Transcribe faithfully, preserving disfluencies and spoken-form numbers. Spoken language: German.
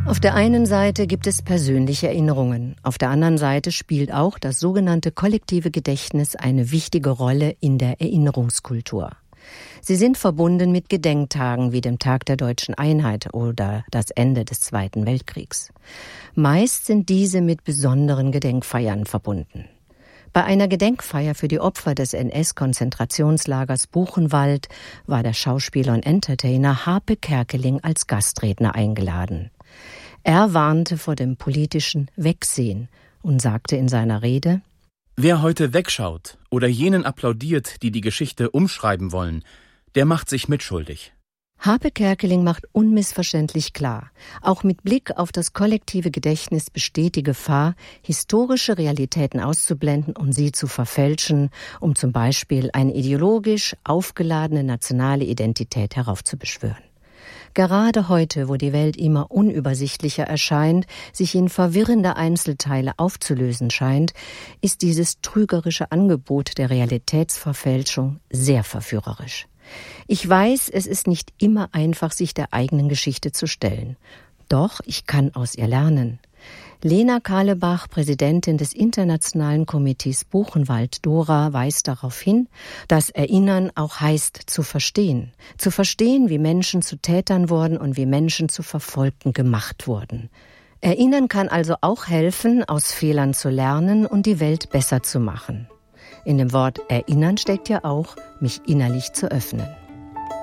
Auf der einen Seite gibt es persönliche Erinnerungen, auf der anderen Seite spielt auch das sogenannte kollektive Gedächtnis eine wichtige Rolle in der Erinnerungskultur. Sie sind verbunden mit Gedenktagen wie dem Tag der Deutschen Einheit oder das Ende des Zweiten Weltkriegs. Meist sind diese mit besonderen Gedenkfeiern verbunden. Bei einer Gedenkfeier für die Opfer des N S-Konzentrationslagers Buchenwald war der Schauspieler und Entertainer Harpe Kerkeling als Gastredner eingeladen. Er warnte vor dem politischen Wegsehen und sagte in seiner Rede: Wer heute wegschaut oder jenen applaudiert, die die Geschichte umschreiben wollen, der macht sich mitschuldig. Harpe Kerkeling macht unmissverständlich klar, auch mit Blick auf das kollektive Gedächtnis besteht die Gefahr, historische Realitäten auszublenden und sie zu verfälschen, um zum Beispiel eine ideologisch aufgeladene nationale Identität heraufzubeschwören. Gerade heute, wo die Welt immer unübersichtlicher erscheint, sich in verwirrende Einzelteile aufzulösen scheint, ist dieses trügerische Angebot der Realitätsverfälschung sehr verführerisch. Ich weiß, es ist nicht immer einfach, sich der eigenen Geschichte zu stellen. Doch ich kann aus ihr lernen. Lena Karlebach, Präsidentin des Internationalen Komitees Buchenwald-Dora, weist darauf hin, dass Erinnern auch heißt, zu verstehen. Zu verstehen, wie Menschen zu Tätern wurden und wie Menschen zu Verfolgten gemacht wurden. Erinnern kann also auch helfen, aus Fehlern zu lernen und die Welt besser zu machen. In dem Wort erinnern steckt ja auch, mich innerlich zu öffnen.